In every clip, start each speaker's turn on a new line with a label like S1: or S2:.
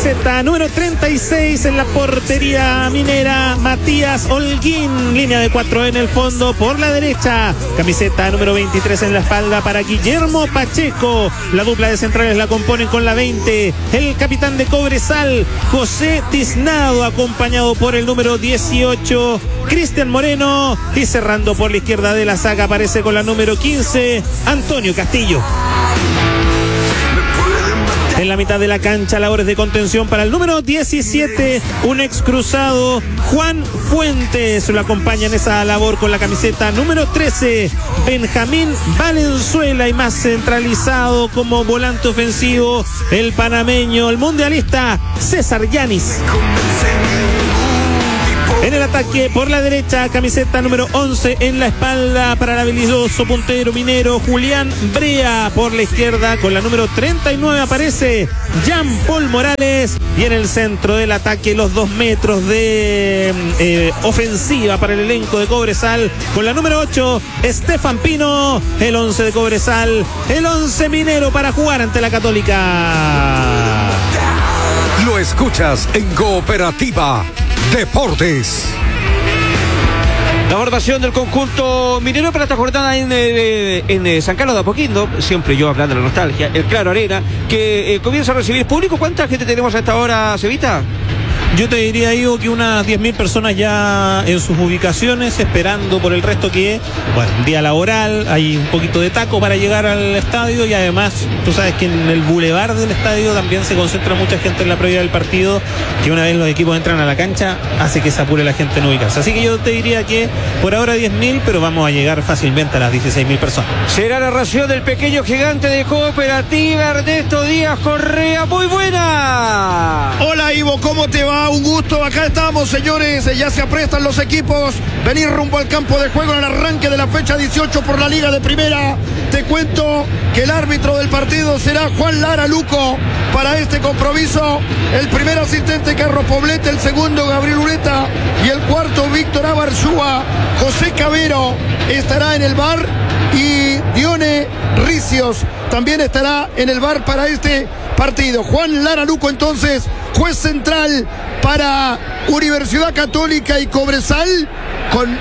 S1: Camiseta número 36 en la portería minera, Matías Holguín. Línea de 4 en el fondo por la derecha. Camiseta número 23 en la espalda para Guillermo Pacheco. La dupla de centrales la componen con la 20 el capitán de Cobresal, José Tiznado, acompañado por el número 18 Cristian Moreno, y cerrando por la izquierda de la saga aparece con la número 15 Antonio Castillo. En la mitad de la cancha, labores de contención para el número 17, un ex cruzado, Juan Fuentes. Lo acompaña en esa labor con la camiseta número 13, Benjamín Valenzuela, y más centralizado como volante ofensivo, el panameño, el mundialista, César Yanis. En el ataque por la derecha, camiseta número 11 en la espalda para el habilidoso puntero minero Julián Brea. Por la izquierda con la número 39 aparece Jean Paul Morales, y en el centro del ataque los 2 metros de ofensiva para el elenco de Cobresal con la número 8 Estefan Pino, el 11 de Cobresal, el 11 minero para jugar ante la Católica.
S2: Lo escuchas en Cooperativa Deportes.
S3: La formación del conjunto minero para esta jornada en San Carlos de Apoquindo, siempre yo hablando de la nostalgia, el Claro Arena, que comienza a recibir público. ¿Cuánta gente tenemos a esta hora, Cevita?
S1: Yo te diría, Ivo, que unas 10.000 personas ya en sus ubicaciones, esperando por el resto que, bueno, día laboral, hay un poquito de taco para llegar al estadio, y además, tú sabes que en el bulevar del estadio también se concentra mucha gente en la previa del partido, que una vez los equipos entran a la cancha, hace que se apure la gente en ubicarse. Así que yo te diría que por ahora 10.000, pero vamos a llegar fácilmente a las 16.000 personas.
S3: Será la ración del pequeño gigante de Cooperativa, Ernesto Díaz Correa. Muy buena.
S4: Hola, Ivo, ¿cómo te va? Un gusto, acá estamos, señores, ya se aprestan los equipos, venir rumbo al campo de juego en el arranque de la fecha 18 por la Liga de Primera. Te cuento que el árbitro del partido será Juan Lara Luco para este compromiso, el primer asistente Carlos Poblete, el segundo Gabriel Ureta y el cuarto Víctor Abarzúa. José Cabero estará en el VAR y Dione Ricios también estará en el VAR para este partido. Juan Lara Luco, entonces, juez central para Universidad Católica y Cobresal, con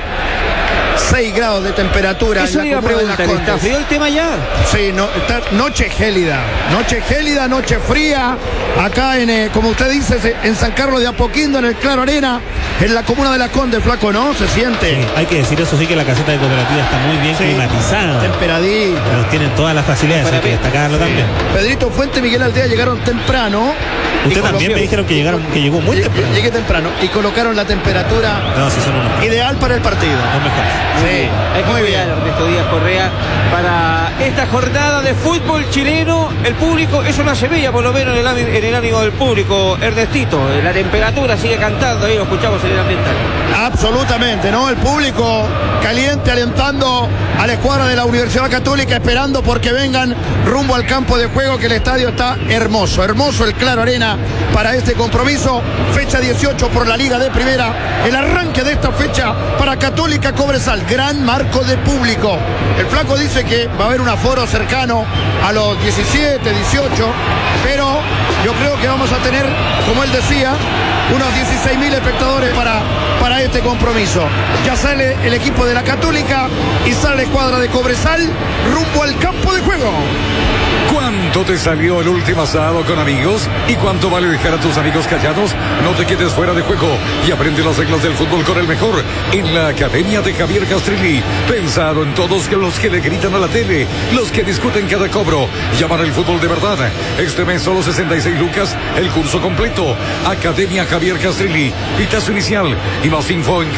S4: 6 grados de temperatura.
S3: Eso iba a preguntar, ¿está frío el tema ya?
S4: Sí, no, está noche gélida, noche fría, acá en, como usted dice, en San Carlos de Apoquindo, en el Claro Arena, en la comuna de La Conde, flaco, ¿no? Se siente.
S1: Sí, hay que decir eso, sí, que la caseta de Cooperativa está muy bien climatizada.
S4: Temperadita.
S1: Pero tienen todas las facilidades, hay que destacarlo también.
S4: Pedrito Fuente y Miguel Aldea llegaron temprano.
S1: Usted también me dijeron que llegó muy temprano.
S4: Llegué temprano y colocaron la temperatura ideal para el partido.
S1: Lo mejor.
S4: Sí,
S3: hay que cuidar a Ernesto Díaz Correa para esta jornada de fútbol chileno. El público, eso no se veía por lo menos en el ánimo del público, Ernestito. La temperatura sigue cantando, ahí lo escuchamos en el ambiental.
S4: Absolutamente, ¿no? El público caliente, alentando a la escuadra de la Universidad Católica, esperando porque vengan rumbo al campo de juego, que el estadio está hermoso el Claro Arena para este compromiso, fecha 18 por la Liga de Primera, el arranque de esta fecha para Católica Cobresal, gran marco de público. El flaco dice que va a haber un aforo cercano a los 17, 18, pero yo creo que vamos a tener, como él decía, unos 16.000 espectadores para este compromiso. Ya sale el equipo de la Católica y sale la escuadra de Cobresal rumbo al campo de juego.
S2: ¿Cuánto te salió el último asado con amigos? ¿Y cuánto vale dejar a tus amigos callados? No te quedes fuera de juego y aprende las reglas del fútbol con el mejor en la Academia de Javier Castrilli. Pensado en todos los que le gritan a la tele, los que discuten cada cobro, llaman el fútbol de verdad. Este mes solo 66 lucas, el curso completo. Academia Javier Castrilli, pitazo inicial y más info en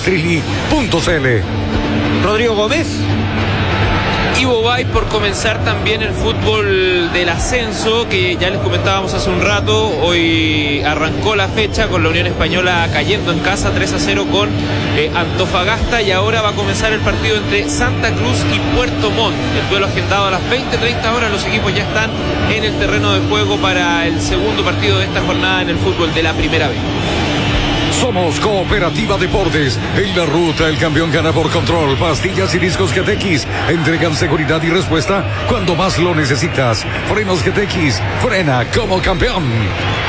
S2: javiercastrilli.cl.
S3: Rodrigo Gómez.
S5: Ivo, va por comenzar también el fútbol del ascenso, que ya les comentábamos hace un rato. Hoy arrancó la fecha con la Unión Española cayendo en casa 3-0 con Antofagasta, y ahora va a comenzar el partido entre Santa Cruz y Puerto Montt. El duelo agendado a las 20:30 horas. Los equipos ya están en el terreno de juego para el segundo partido de esta jornada en el fútbol de la Primera B.
S2: Somos Cooperativa Deportes. En la ruta el campeón gana por control. Pastillas y discos GTX entregan seguridad y respuesta cuando más lo necesitas. Frenos GTX, frena como campeón.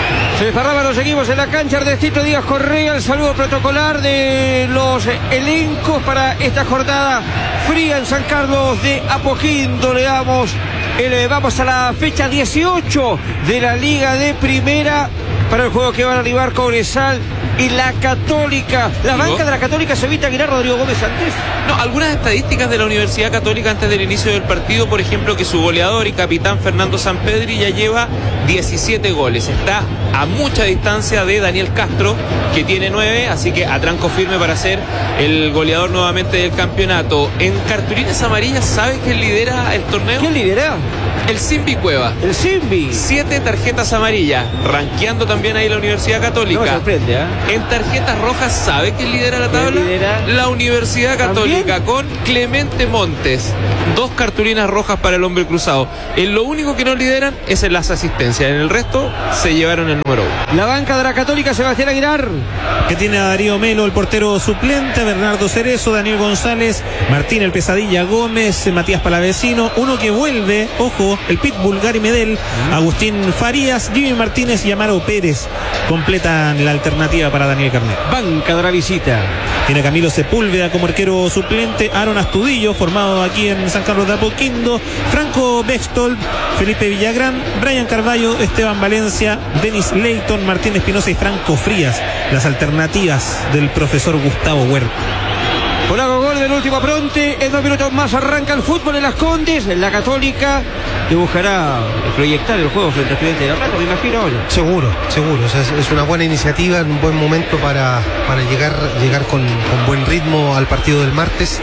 S3: Se desparraban los equipos en la cancha. Ernestito Díaz Correa, el saludo protocolar de los elencos para esta jornada fría en San Carlos de Apoquindo. Le damos vamos a la fecha 18 de la Liga de Primera para el juego que van a arribar Cobresal y la Católica. La banca de la Católica se evita Aguilar, Rodrigo Gómez antes.
S5: No, algunas estadísticas de la Universidad Católica antes del inicio del partido, por ejemplo, que su goleador y capitán Fernando Sampedri ya lleva 17 goles. Está a mucha distancia de Daniel Castro, que tiene 9, así que a tranco firme para ser el goleador nuevamente del campeonato. En cartulinas amarillas, ¿sabes quién lidera el torneo?
S3: ¿Quién lidera?
S5: El Simbi Cueva.
S3: El Simbi.
S5: 7 tarjetas amarillas, rankeando también ahí la Universidad Católica.
S3: No me sorprende, ¿eh?
S5: En tarjetas rojas, ¿sabe quién lidera la tabla?
S3: Lidera?
S5: La Universidad Católica, ¿también? Con Clemente Montes. 2 cartulinas rojas para el hombre cruzado. En lo único que no lideran es en las asistencias. En el resto se llevaron el número 1.
S3: La banca de la Católica, Sebastián Aguilar.
S1: Que tiene a Darío Melo, el portero suplente, a Bernardo Cerezo, Daniel González, Martín el Pesadilla Gómez, Matías Palavecino, uno que vuelve, ojo, el Pitbull Gary Medel, Agustín Farías, Jimmy Martínez y Amaro Pérez completan la alternativa para Daniel Carnet.
S3: Banca de la visita.
S1: Tiene a Camilo Sepúlveda como arquero suplente, Aaron Astudillo, formado aquí en San Carlos de Apoquindo, Franco Bextol, Felipe Villagrán, Brian Carballo, Esteban Valencia, Denis Leighton, Martín Espinosa y Franco Frías. Las alternativas del profesor Gustavo Huerta.
S3: Polaco gol del último apronte. En 2 minutos más arranca el fútbol en Las Condes. En la Católica que buscará proyectar el juego frente a Estudiantes de La Plata, me imagino.
S6: Seguro. O sea, es una buena iniciativa, un buen momento para llegar con buen ritmo al partido del martes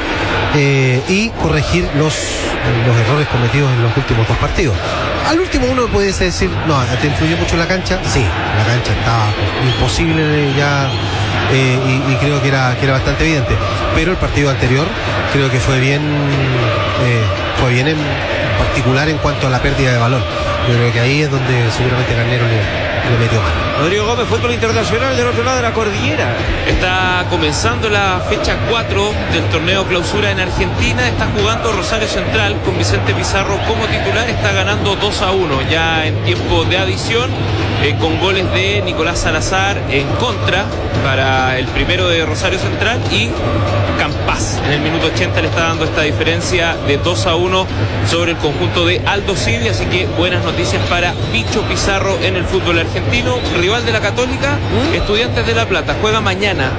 S6: y corregir los errores cometidos en los últimos 2 partidos. Al último uno puede decir, no, ¿te influyó mucho la cancha? Sí, la cancha estaba imposible ya. Y creo que era bastante evidente, pero el partido anterior creo que fue bien en particular en cuanto a la pérdida de balón. Yo creo que ahí es donde seguramente Carnero le metió mano.
S3: Rodrigo Gómez, fútbol internacional del otro lado de la cordillera.
S5: Está comenzando la fecha 4 del torneo clausura en Argentina. Está jugando Rosario Central con Vicente Pizarro como titular. Está ganando 2-1 ya en tiempo de adición, con goles de Nicolás Salazar en contra para el primero de Rosario Central, y Campás en el minuto 80 le está dando esta diferencia de 2-1 sobre el conjunto de Aldo Civi. Así que buenas noticias para Bicho Pizarro en el fútbol argentino. Rival de la Católica, Estudiantes de La Plata, juega mañana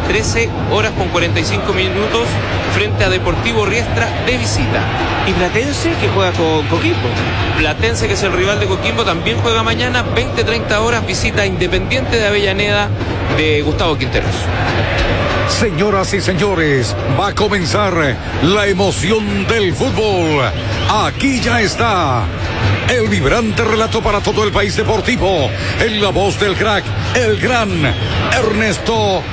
S5: 13:45 frente a Deportivo Riestra de visita.
S3: Y Platense, que juega con Coquimbo.
S5: Platense, que es el rival de Coquimbo, también juega mañana 20:30, visita Independiente de Avellaneda de Gustavo Quinteros.
S2: Señoras y señores, va a comenzar la emoción del fútbol. Aquí ya está el vibrante relato para todo el país deportivo, en la voz del crack, el gran Ernesto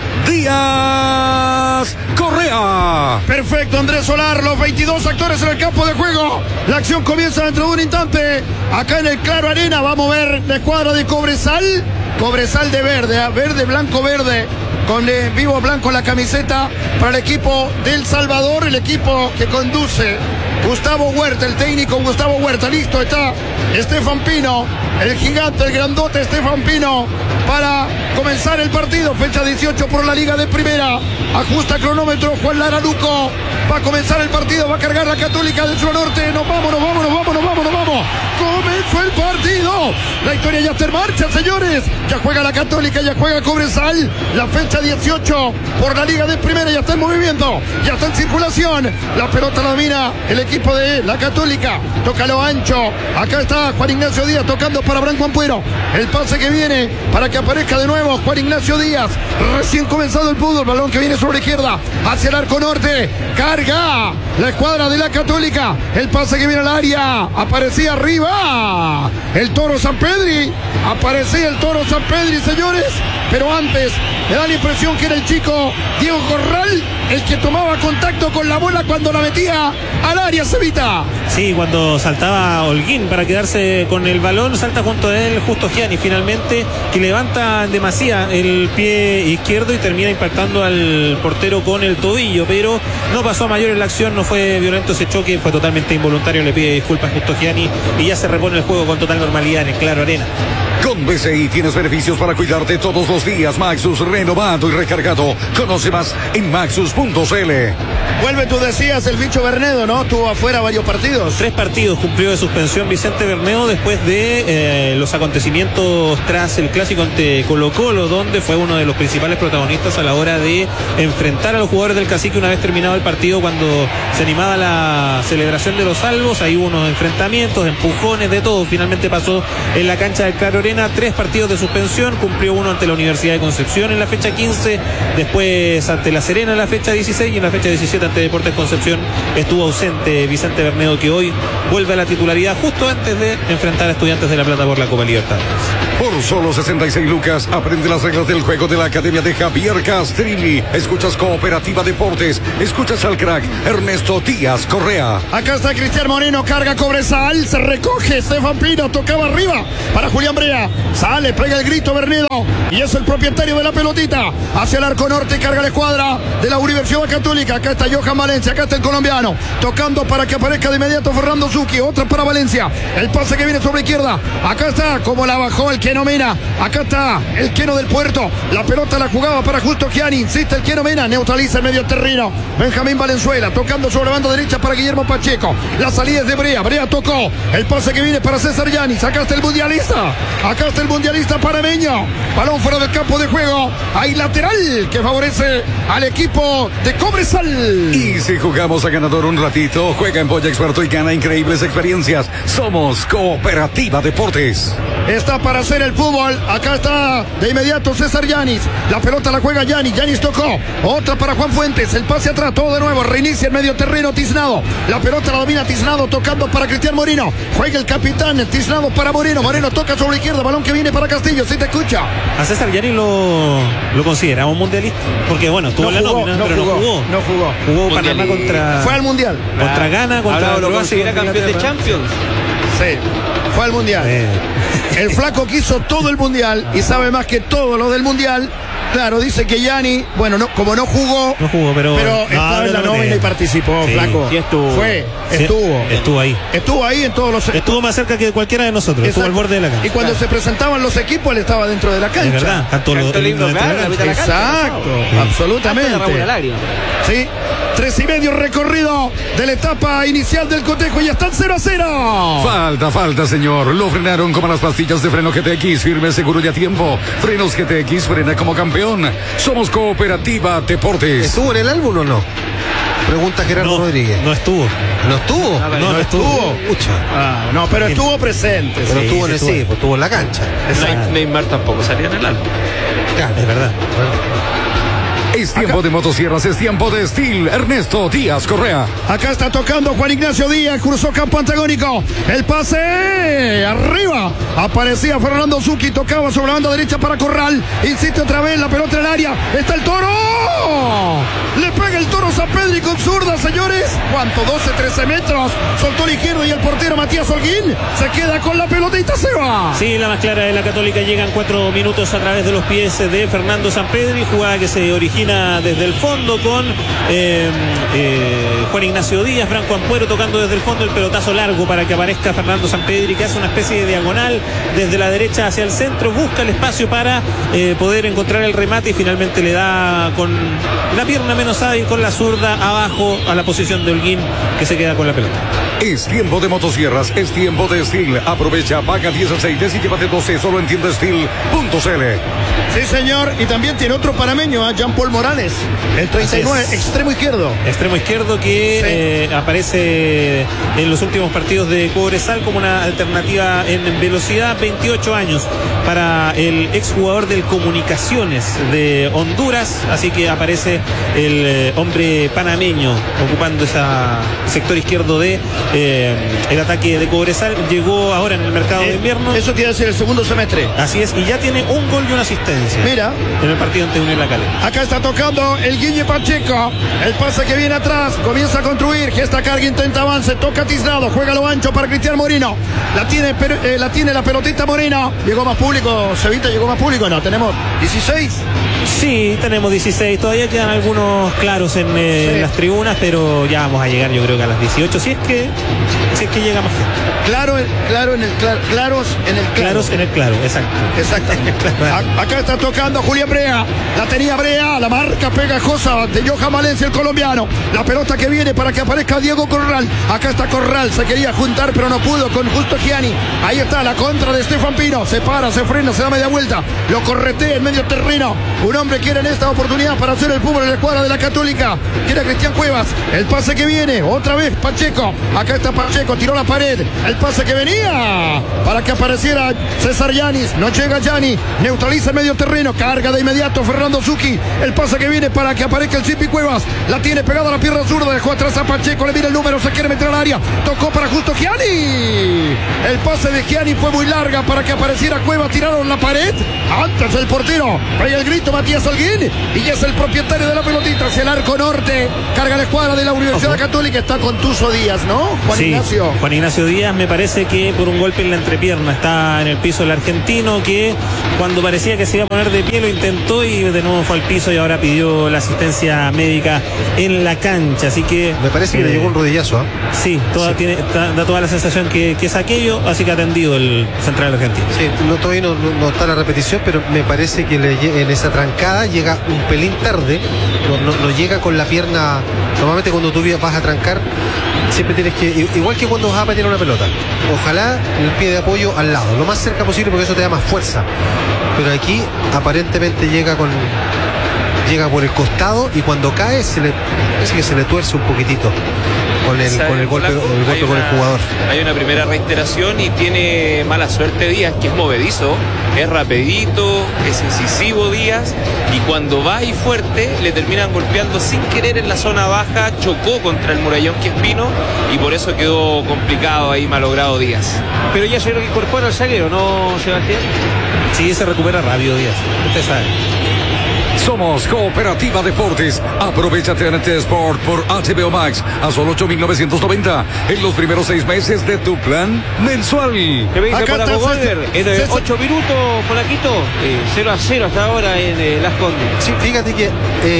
S2: Díaz Correa.
S4: Perfecto, Andrés Solar, los 22 actores en el campo de juego. La acción comienza dentro de un instante. Acá en el Claro Arena vamos a ver la escuadra de Cobresal de verde, verde, blanco, verde, con vivo blanco la camiseta para el equipo del Salvador, el equipo que conduce Gustavo Huerta, el técnico Gustavo Huerta. Listo está Estefan Pino, el gigante, el grandote Estefan Pino, para comenzar el partido. Fecha 18 por la Liga de Primera. Ajusta cronómetro Juan Lara Luco. Va a comenzar el partido, va a cargar la Católica del Sur Norte. Nos vamos. Comenzó el partido. La historia ya está en marcha, señores. Ya juega la Católica, ya juega Cobresal. La fecha 18 por la Liga de Primera ya está en movimiento, ya está en circulación. La pelota la domina el equipo de la Católica. Toca lo ancho. Acá está Juan Ignacio Díaz tocando para Branco Ampuero. El pase que viene para que aparezca de nuevo Juan Ignacio Díaz. Recién comenzado el fútbol. Balón que viene sobre la izquierda hacia el arco norte. Carga la escuadra de la Católica. El pase que viene al área. Aparecía arriba el Toro Sampedri. Señores. Pero antes me da la impresión que era el chico Diego Corral el que tomaba contacto con la bola cuando la metía al área, Cevita.
S1: Sí, cuando saltaba Holguín para quedarse con el balón, salta junto a él Justo Gianni finalmente, que levanta en demasía el pie izquierdo y termina impactando al portero con el tobillo, pero no pasó a mayor en la acción, no fue violento ese choque, fue totalmente involuntario. Le pide disculpas Justo Gianni y ya se repone el juego con total normalidad en el Claro Arena.
S2: Con BCI tienes beneficios para cuidarte todos los días. Maxus renovado y recargado. Conoce más en maxus.cl.
S4: Vuelve, tú decías, el bicho Bernedo, ¿no? Estuvo afuera varios partidos.
S1: 3 partidos cumplió de suspensión Vicente Bernedo después de los acontecimientos tras el clásico ante Colo-Colo, donde fue uno de los principales protagonistas a la hora de enfrentar a los jugadores del Cacique una vez terminado el partido, cuando se animaba la celebración de los salvos. Ahí hubo unos enfrentamientos, empujones, de todo. Finalmente pasó en la cancha del Claro Arena. 3 partidos de suspensión, cumplió uno ante la Universidad de Concepción en la fecha 15, después ante La Serena en la fecha 16 y en la fecha 17 ante Deportes Concepción estuvo ausente Vicente Bernedo, que hoy vuelve a la titularidad justo antes de enfrentar a Estudiantes de La Plata por la Copa Libertadores.
S2: Por solo 66 lucas, aprende las reglas del juego de la Academia de Javier Castrilli. Escuchas Cooperativa Deportes, escuchas al crack Ernesto Díaz Correa.
S4: Acá está Cristian Moreno, carga Cobresal, se recoge Estefan Pino, tocaba arriba para Julián Brea, sale, pega el grito Bernedo y es el propietario de la pelotita, hacia el arco norte, carga la escuadra de la Universidad Católica. Acá está Johan Valencia, acá está el colombiano, tocando para que aparezca de inmediato Fernando Zucchi, otra para Valencia, el pase que viene sobre izquierda, acá está, como la bajó el Keno Mena, acá está el Keno del Puerto, la pelota la jugaba para Justo Chiani, insiste el Keno Mena, neutraliza el medio terreno, Benjamín Valenzuela, tocando sobre la banda derecha para Guillermo Pacheco, la salida es de Brea, Brea tocó, el pase que viene para César Yanis, acá está el mundialista panameño, balón fuera del campo de juego, hay lateral que favorece al equipo de Cobresal.
S2: Y si jugamos a ganador un ratito, juega en Boya Experto y gana increíbles experiencias. Somos Cooperativa Deportes.
S4: Está para hacer el fútbol. Acá está de inmediato César Yanis. La pelota la juega Yanis. Yanis tocó. Otra para Juan Fuentes. El pase atrás. Todo de nuevo. Reinicia el medio terreno Tiznado. La pelota la domina Tiznado. Tocando para Cristian Moreno. Juega el capitán. Tiznado para Moreno. Moreno toca sobre la izquierda. Balón que viene para Castillo. Si te escucha.
S1: A César Yanis lo consideramos mundialista. Porque bueno, estuvo en la nómina, pero no jugó.
S4: No jugó.
S1: Jugó Panamá contra.
S4: Fue al mundial.
S1: Contra Ghana, contra
S3: Croacia. Era campeón de Champions.
S4: Sí. Fue al mundial. El flaco quiso todo el mundial y sabe más que todo lo del mundial. Claro, dice que Yanni, bueno, no, como no jugó, pero estaba en la nómina y participó, sí, flaco.
S3: Sí estuvo.
S1: Estuvo ahí.
S4: Estuvo ahí en todos los.
S1: Estuvo más cerca que cualquiera de nosotros.
S4: Exacto.
S1: Estuvo al borde de la cancha.
S4: Y cuando se presentaban los equipos, él estaba dentro de la cancha.
S1: Es verdad. Tanto
S4: Exacto, absolutamente. Sí. 3:30 recorrido de la etapa inicial del cotejo y están 0-0.
S2: Falta, señor. Lo frenaron como las pastillas de freno GTX, firme, seguro y a tiempo. Frenos GTX, frena como campeón. Somos Cooperativa Deportes.
S6: ¿Estuvo en el álbum o no? Pregunta Gerardo Rodríguez.
S1: No estuvo.
S6: ¿No estuvo?
S1: No estuvo.
S4: No, pero estuvo presente.
S6: Pero estuvo en el pues estuvo en la cancha.
S5: Neymar tampoco salía en el álbum.
S6: Claro, es verdad.
S2: Es tiempo de motosierras, es tiempo de Steel. Ernesto Díaz Correa.
S4: Acá está tocando Juan Ignacio Díaz, cruzó campo antagónico. El pase arriba. Aparecía Fernando Zucchi, tocaba sobre la banda derecha para Corral. Insiste otra vez, la pelota en el área. Está el Toro. Le pega el Toro Sampedri con zurda, señores. ¿Cuánto? 12, 13 metros. Soltó el izquierdo y el portero Matías Holguín se queda con la pelotita, se va.
S1: Sí, la más clara de la Católica. Llegan 4 minutos a través de los pies de Fernando Sampedri. Jugada que se origina desde el fondo con Juan Ignacio Díaz, Franco Ampuero tocando desde el fondo, el pelotazo largo para que aparezca Fernando Sampedri, que hace una especie de diagonal desde la derecha hacia el centro, busca el espacio para poder encontrar el remate y finalmente le da con la pierna menos hábil, con la zurda abajo a la posición de Holguín, que se queda con la pelota.
S2: Es tiempo de motosierras, es tiempo de Steel. Aprovecha, paga 10 aceites y llévate 12, solo entiende Steel.cl.
S4: Sí, señor, y también tiene otro panameño, Jean-Paul Morales, el 39, extremo izquierdo.
S1: Extremo izquierdo que aparece en los últimos partidos de Cobresal como una alternativa en velocidad. 28 años para el exjugador del Comunicaciones de Honduras, así que aparece el hombre panameño ocupando ese sector izquierdo de el ataque de Cobresal. Llegó ahora en el mercado de invierno.
S4: Eso quiere decir el segundo semestre.
S1: Así es, y ya tiene un gol y una asistencia.
S4: Mira,
S1: en el partido ante Unión La Calera.
S4: Acá está tocando el Guille Pacheco. El pase que viene atrás. Comienza a construir. Gesta carga, intenta avance. Toca Tiznado. Juega lo ancho para Cristian Moreno. La tiene la pelotita Moreno. Llegó más público. Cevita, llegó más público. No, tenemos 16.
S1: Sí, tenemos 16. Todavía quedan algunos claros en las tribunas, pero ya vamos a llegar, yo creo que a las 18. Si es que llega más gente.
S4: Claros en el claro.
S1: Claros en el claro, exacto.
S4: Exactamente. Acá está tocando Julián Brea. La tenía Brea, la marca pegajosa de Johan Valencia, el colombiano. La pelota que viene para que aparezca Diego Corral. Acá está Corral, se quería juntar pero no pudo con Justo Gianni. Ahí está la contra de Estefan Pino. Se para, se frena, se da media vuelta. Lo corretea en medio terreno. Un hombre quiere en esta oportunidad para hacer el fútbol en la escuadra de la Católica. Quiere a Cristian Cuevas. El pase que viene, otra vez Pacheco. Acá está Pacheco, tiró la pared. El pase que venía para que apareciera César Yanis. No llega Gianni. Neutraliza el medio terreno. Carga de inmediato Fernando Zucchi. El pase que viene para que aparezca el Chipi Cuevas. La tiene pegada a la pierna zurda. Dejó atrás a Pacheco. Le mira el número. Se quiere meter al área. Tocó para Justo Gianni. El pase de Gianni fue muy larga para que apareciera Cuevas. Tiraron la pared. Antes el portero. Ahí el grito Matías Holguín. Y es el propietario de la pelotita hacia el arco norte. Carga la escuadra de la Universidad Católica. Está con Tuzo Díaz, ¿no? Juan Ignacio.
S1: Juan Ignacio Díaz, me parece que por un golpe en la entrepierna está en el piso el argentino, que cuando parecía que se iba a poner de pie lo intentó y de nuevo fue al piso y ahora pidió la asistencia médica en la cancha. Así que
S6: me parece que le llegó un rodillazo.
S1: Sí, da toda la sensación que es aquello, así que ha atendido el central argentino.
S6: Sí, todavía no está la repetición, pero me parece que en esa trancada llega un pelín tarde, no llega con la pierna. Normalmente cuando tú vas a trancar siempre tienes que, igual que cuando vas a patear una pelota, ojalá el pie de apoyo al lado, lo más cerca posible, porque eso te da más fuerza. Pero aparentemente llega por el costado y cuando cae parece que se le tuerce un poquitito con el golpe con el jugador.
S5: Hay una primera reiteración y tiene mala suerte Díaz, que es movedizo, es rapidito, es incisivo Díaz, y cuando va ahí fuerte le terminan golpeando sin querer en la zona baja, chocó contra el murallón que es Pino y por eso quedó complicado ahí, malogrado Díaz.
S3: Pero ya se lo incorpora el zaguero, ¿no, Sebastián?
S1: Sí, se recupera rápido Díaz, usted sabe.
S2: Somos Cooperativa Deportes. Aprovecha TNT Sport por HBO Max a solo 8.990 en los primeros 6 meses de tu plan mensual.
S3: ¿Qué me dice para Golder? En 8 minutos, Polaquito, 0-0 hasta ahora en Las Condes.
S6: Sí, fíjate que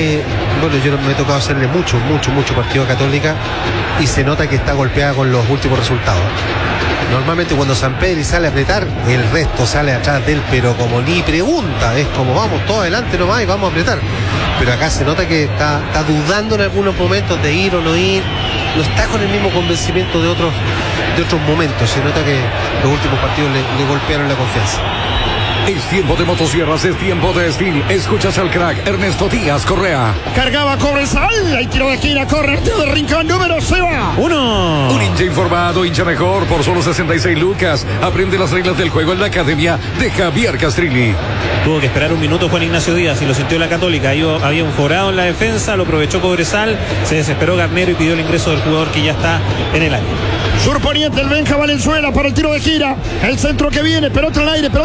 S6: yo me he tocado hacerle mucho partido a Católica y se nota que está golpeada con los últimos resultados. Normalmente cuando San Pedro sale a apretar, el resto sale atrás de él, pero como ni pregunta, es como vamos todos adelante nomás y vamos a apretar. Pero acá se nota que está dudando en algunos momentos de ir o no ir, no está con el mismo convencimiento de otros momentos. Se nota que los últimos partidos le golpearon la confianza.
S2: Es tiempo de motosierras, es tiempo de Steel. Escuchas al crack Ernesto Díaz Correa.
S4: Cargaba Cobresal, hay tiro de esquina, corre el tiro de rincón, número se va.
S1: 1.
S2: Un hincha informado, hincha mejor, por solo 66 lucas. Aprende las reglas del juego en la academia de Javier Castrilli.
S1: Tuvo que esperar un minuto Juan Ignacio Díaz y lo sintió la Católica. Había un forado en la defensa, lo aprovechó Cobresal, se desesperó Garnero y pidió el ingreso del jugador que ya está en el área.
S4: Surponiente el Benja Valenzuela para el tiro de gira. El centro que viene, pelota al aire.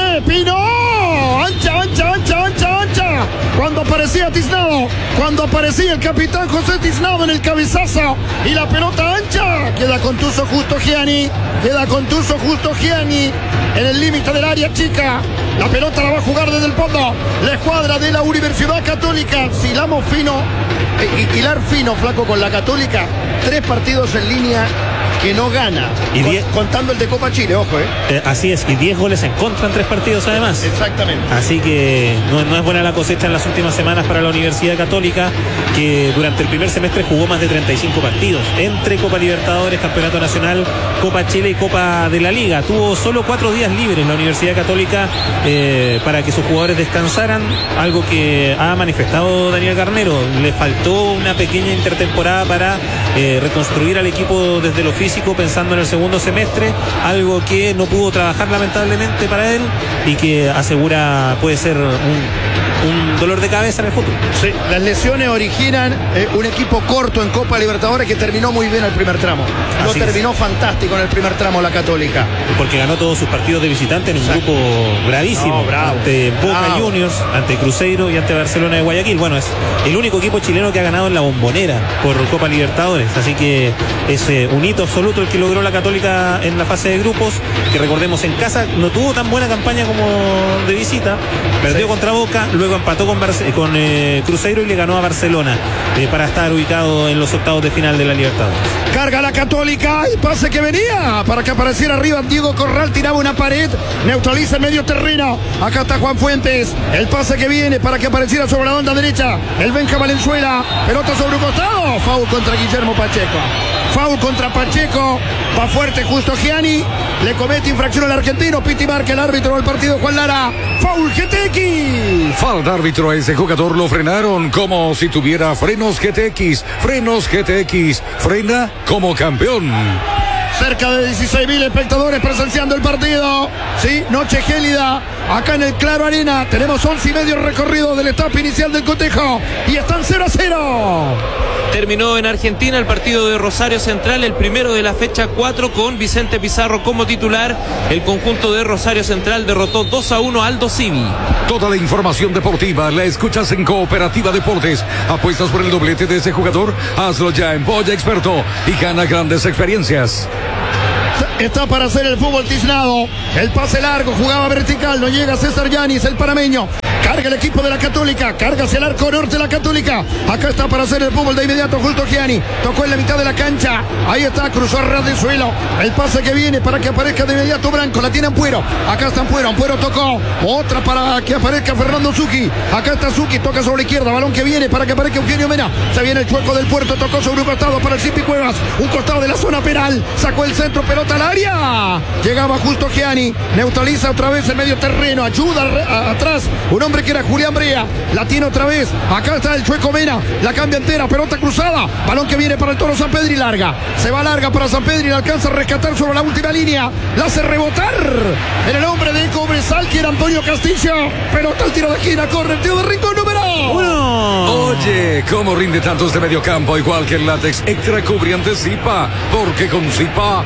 S4: Pino, ancha. Cuando aparecía Tiznado, cuando aparecía el capitán José Tiznado en el cabezazo y la pelota ancha, queda con Tuzo Justo Gianni en el límite del área chica. La pelota la va a jugar desde el fondo la escuadra de la Universidad Católica. Hilamos fino, hilar fino, flaco, con la Católica. 3 partidos en línea que no gana, contando el de Copa Chile, ojo.
S1: Así es, y 10 goles en contra en 3 partidos además.
S4: Exactamente.
S1: Así que no es buena la cosecha en las últimas semanas para la Universidad Católica, que durante el primer semestre jugó más de 35 partidos, entre Copa Libertadores, Campeonato Nacional, Copa Chile y Copa de la Liga. Tuvo solo 4 días libres la Universidad Católica para que sus jugadores descansaran, algo que ha manifestado Daniel Garnero. Le faltó una pequeña intertemporada para reconstruir al equipo desde lo físico, pensando en el segundo semestre, algo que no pudo trabajar lamentablemente para él y que asegura puede ser un dolor de cabeza en el futuro.
S4: Sí, las lesiones originan un equipo corto en Copa Libertadores que terminó muy bien el primer tramo. Lo terminó fantástico en el primer tramo la Católica.
S1: Porque ganó todos sus partidos de visitante en un grupo gravísimo. Ante Boca Juniors, ante Cruzeiro y ante Barcelona de Guayaquil. Bueno, es el único equipo chileno que ha ganado en la Bombonera por Copa Libertadores. Así que es un hito absoluto el que logró la Católica en la fase de grupos, que recordemos en casa no tuvo tan buena campaña como de visita. Perdió contra Boca, luego empató con Cruzeiro y le ganó a Barcelona para estar ubicado en los octavos de final de la Libertadores.
S4: Carga la Católica, el pase que venía para que apareciera arriba Diego Corral, tiraba una pared, neutraliza el medio terreno. Acá está Juan Fuentes, el pase que viene para que apareciera sobre la banda derecha el Benja Valenzuela, pelota sobre un costado, foul contra Guillermo Pacheco. Foul contra Pacheco, va fuerte Justo Gianni, le comete infracción al argentino, Piti marca el árbitro del partido Juan Lara, foul GTX.
S2: Falta árbitro a ese jugador, lo frenaron como si tuviera frenos GTX, frena como campeón.
S4: Cerca de 16.000 espectadores presenciando el partido. Sí, noche gélida. Acá en el Claro Arena tenemos 11:30 recorrido del etapa inicial del cotejo. Y están 0-0.
S5: Terminó en Argentina el partido de Rosario Central, el primero de la fecha 4, con Vicente Pizarro como titular. El conjunto de Rosario Central derrotó 2-1 a Aldo Civi.
S2: Toda la información deportiva la escuchas en Cooperativa Deportes. ¿Apuestas por el doblete de ese jugador? Hazlo ya en Polla Experto y gana grandes experiencias.
S4: Está para hacer el fútbol tiznado. El pase largo, jugaba vertical, no llega César Yanis, el panameño. Carga el equipo de la Católica, carga hacia el arco norte la Católica. Acá está para hacer el fútbol de inmediato Justo Gianni. Tocó en la mitad de la cancha. Ahí está, cruzó a ras de suelo. El pase que viene para que aparezca de inmediato Branco. La tiene Ampuero. Acá está Ampuero. Ampuero tocó. Otra para que aparezca Fernando Zucchi. Acá está Zucchi, toca sobre la izquierda. Balón que viene para que aparezca Eugenio Mena. Se viene el chueco del Puerto. Tocó sobre un costado para el Zipi Cuevas. Un costado de la zona penal. Sacó el centro, pelota al área. Llegaba Justo Gianni. Neutraliza otra vez el medio terreno. Ayuda atrás. Un hombre que era Julián Brea. La tiene otra vez. Acá está el chueco Mena. La cambia entera. Pelota cruzada. Balón que viene para el Toro San Pedro y larga. Se va larga para San Pedro y la alcanza a rescatar sobre la última línea. La hace rebotar en el hombre de Cobresal, que era Antonio Castillo. Pelota al tiro de esquina. Corre el tiro de rincón número 1.
S2: Oye, ¿cómo rinde tanto este mediocampo? Igual que el látex extra cubriente Zipa. Porque con Zipa,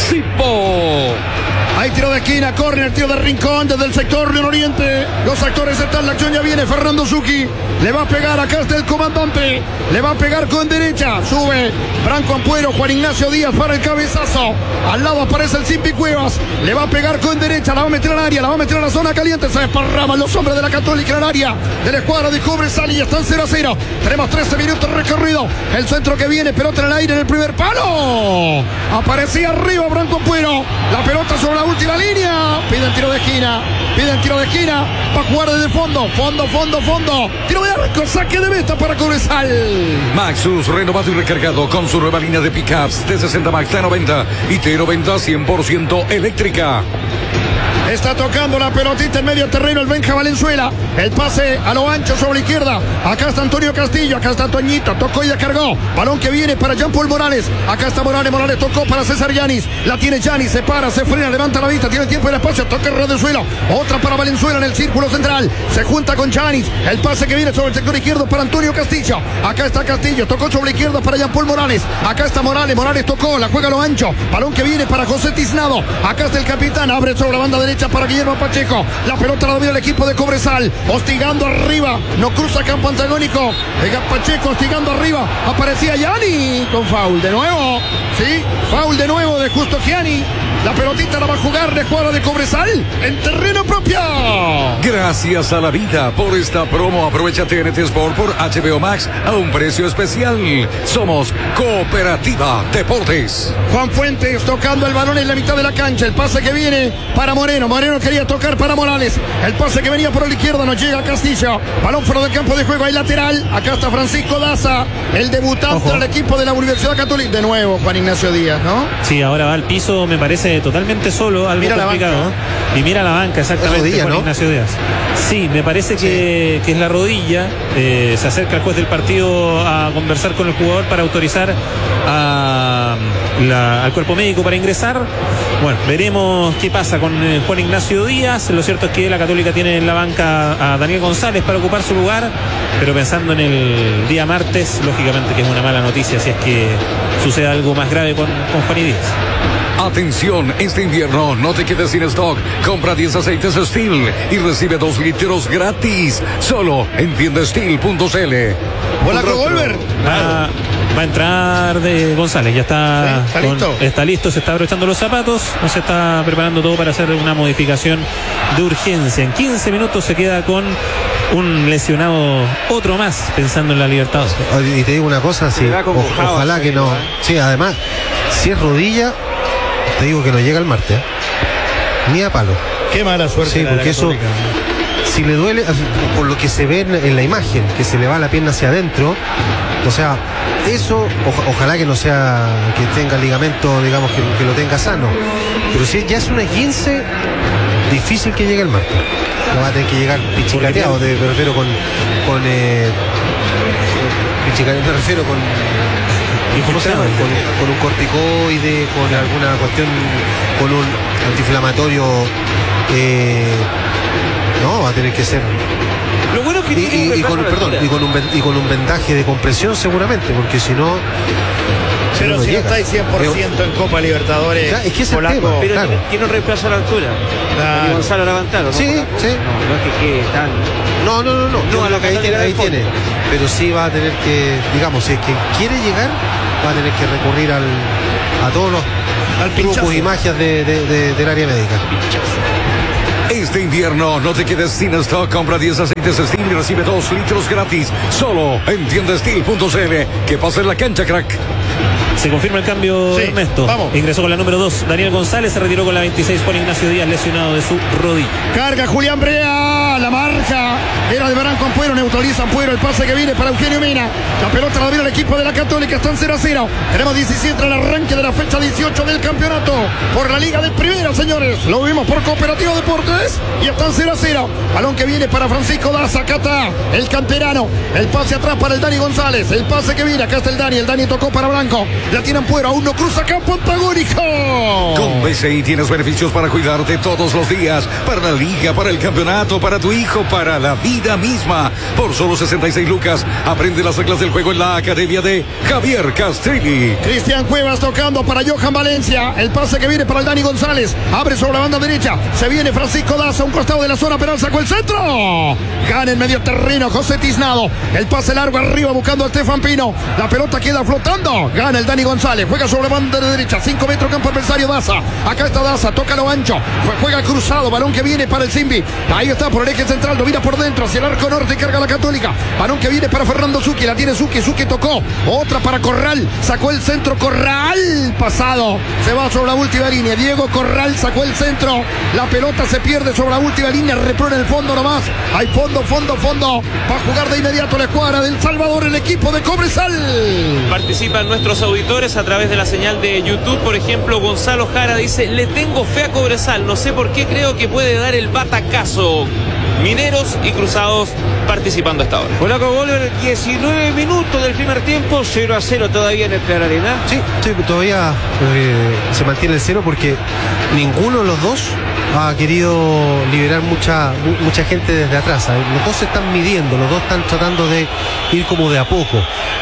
S2: Zipo.
S4: Hay tiro de esquina, corre el tiro de rincón desde el sector León Oriente. Los actores están, la acción ya viene. Fernando Zucchi le va a pegar, acá está el comandante. Le va a pegar con derecha, sube Branco Ampuero, Juan Ignacio Díaz para el cabezazo. Al lado aparece el Zipi Cuevas. Le va a pegar con derecha, la va a meter al área, la va a meter a la zona caliente. Se desparraman los hombres de la Católica en el área de la escuadra de Cobresal y están 0-0. Tenemos 13 minutos recorrido. El centro que viene, pelota en el aire en el primer palo. Aparecía arriba Branco Ampuero. La pelota sobre la última línea. Piden tiro de esquina. Va a jugar desde el fondo. Fondo. Tiro de arco, saque de meta para Cobresal.
S2: Maxus, renovado y recargado con su nueva línea de pickups T60 Max, T90 y T90 100% eléctrica.
S4: Está tocando la pelotita en medio terreno el Benja Valenzuela. El pase a lo ancho sobre la izquierda. Acá está Antonio Castillo. Acá está Toñito. Tocó y descargó. Balón que viene para Jean Paul Morales. Acá está Morales. Morales tocó para César Yanis. La tiene Yanis. Se para, se frena, levanta la vista. Tiene tiempo y el espacio. Toca el ras del suelo. Otra para Valenzuela en el círculo central. Se junta con Yanis. El pase que viene sobre el sector izquierdo para Antonio Castillo. Acá está Castillo. Tocó sobre la izquierda para Jean Paul Morales. Acá está Morales. Morales tocó. La juega a lo ancho. Balón que viene para José Tiznado. Acá está el capitán. Abre sobre la banda derecha para Guillermo Pacheco. La pelota la domina el equipo de Cobresal. Hostigando arriba. No cruza campo antagónico. Pacheco hostigando arriba. Aparecía Gianni con foul de nuevo. Sí, foul de nuevo de Justo Gianni. La pelotita la va a jugar la escuadra de Cobresal en terreno propio.
S2: Gracias a la vida por esta promo. Aprovecha TNT Sport por HBO Max a un precio especial. Somos Cooperativa Deportes.
S4: Juan Fuentes tocando el balón en la mitad de la cancha. El pase que viene para Moreno. Moreno quería tocar para Morales. El pase que venía por la izquierda no llega a Castillo. Balón fuera del campo de juego. Hay lateral. Acá está Francisco Daza, el debutante del equipo de la Universidad Católica. De nuevo Juan Ignacio Díaz, ¿no?
S1: Sí, ahora va al piso, me parece totalmente solo, algo
S4: mira
S1: complicado, ¿no? Y mira la banca, exactamente,
S6: rodilla,
S1: Juan, ¿no? Ignacio Díaz. Sí, me parece que es la rodilla. Se acerca el juez del partido a conversar con el jugador para autorizar al cuerpo médico para ingresar. Bueno, veremos qué pasa con Juan Ignacio Díaz. Lo cierto es que la Católica tiene en la banca a Daniel González para ocupar su lugar, pero pensando en el día martes, lógicamente que es una mala noticia si es que sucede algo más grave con Juan y Díaz.
S2: Atención, este invierno no te quedes sin stock. Compra 10 aceites Steel y recibe 2 litros gratis. Solo en tiendasteel.cl.
S4: Hola, Golver.
S1: Va a entrar de González, ya está,
S4: ¿Sí? ¿Está listo?
S1: Se está abrochando los zapatos, no se está preparando todo para hacer una modificación de urgencia. En 15 minutos se queda con un lesionado, otro más, pensando en la Libertad.
S6: Y te digo una cosa, sí, ojalá que no. Sí, además, si es rodilla, te digo que no llega el martes, ni a palo.
S4: Qué mala suerte.
S6: Sí, porque eso, si le duele, por lo que se ve en la imagen, que se le va la pierna hacia adentro, o sea, eso, ojalá que no sea, que tenga ligamento, digamos, que lo tenga sano. Pero si ya es un esguince, difícil que llegue el martes. No va a tener que llegar pichicateado, me refiero con ¿cómo se llama? Con un corticoide, con alguna cuestión, con un antiinflamatorio, no, va a tener que ser.
S3: Lo bueno es que
S6: y con un vendaje de compresión seguramente, porque si no.
S4: Pero si no estáis 100% en Copa Libertadores,
S6: ya, es que es el
S4: polaco,
S6: tema,
S3: pero
S6: claro.
S3: tiene un reemplazo a la altura.
S4: Claro.
S3: Y Gonzalo Lavantaro, ¿no?
S6: Sí.
S3: No es que quede tan.
S6: No.
S3: No, a lo que
S6: ahí tiene. Pero sí va a tener que, digamos, si es que quiere llegar, va a tener que recurrir a todos los trucos y magias del área médica.
S2: Este invierno no te quedes sin stock. Compra 10 aceites Steel y recibe 2 litros gratis. Solo en tiendasteel.cl. Que pase en la cancha, crack.
S1: Se confirma el cambio,
S4: Sí,
S1: Ernesto.
S4: vamos.
S1: Ingresó con la número 2 Daniel González, se retiró con la 26 Juan Ignacio Díaz, lesionado de su rodilla.
S4: Carga Julián Brea, la marca era de Branco Ampuero, neutraliza Ampuero, el pase que viene para Eugenio Mena, la pelota la viene el equipo de la Católica, están 0-0, tenemos 17 en el arranque de la fecha 18 del campeonato, por la Liga de Primera, señores, lo vimos por Cooperativo Deportes, y están 0-0, balón que viene para Francisco Daza, acá está el canterano, el pase atrás para el Dani González, el pase que viene, acá está el Dani tocó para Branco, la tiene Ampuero, aún no cruza campo antagónico.
S2: Con BCI tienes beneficios para cuidarte todos los días. Para la liga, para el campeonato, para tu hijo, para la vida misma. Por solo 66 lucas, aprende las reglas del juego en la academia de Javier Castrilli.
S4: Cristian Cuevas tocando para Johan Valencia. El pase que viene para el Dani González. Abre sobre la banda derecha. Se viene Francisco Daza, un costado de la zona penal. Sacó el centro. Gana el medio terreno José Tiznado. El pase largo arriba buscando a Estefan Pino. La pelota queda flotando. Gana el Dani González. Juega sobre la banda de derecha. 5 metros campo adversario Daza. Acá está Daza. Toca lo ancho. Juega cruzado. Balón que viene para el Simbi. Ahí está por el eje central. Lo mira por dentro hacia el arco norte. Carga la Católica. Balón que viene para Fernando Zucchi. La tiene Zucchi. Zucchi tocó. Otra para Corral. Sacó el centro. Corral. Pasado. Se va sobre la última línea. Diego Corral sacó el centro. La pelota se pierde sobre la última línea. Repro en el fondo nomás. Hay fondo. Va a jugar de inmediato la escuadra del Salvador. El equipo de Cobresal.
S5: Participan nuestros auditores a través de la señal de YouTube. Por ejemplo, Gonzalo Jara dice: le tengo fe a Cobresal, no sé por qué, creo que puede dar el batacazo. Mineros y Cruzados participando hasta ahora.
S3: Polaco Golver, 19 minutos del primer tiempo, 0-0 todavía en el Claro Arena.
S6: Sí, todavía se mantiene el 0 porque ninguno de los dos ha querido liberar mucha gente desde atrás. Los dos se están midiendo, los dos están tratando de ir como de a poco.